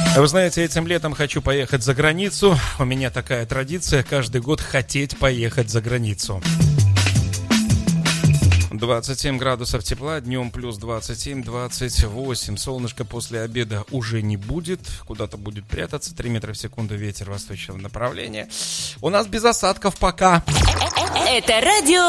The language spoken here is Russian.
Вы знаете, этим летом хочу поехать за границу. У меня такая традиция каждый год хотеть поехать за границу. 27 градусов тепла, днем плюс 27-28. Солнышко после обеда уже не будет, куда-то будет прятаться. 3 метра в секунду ветер восточного направления. У нас без осадков пока. Это радио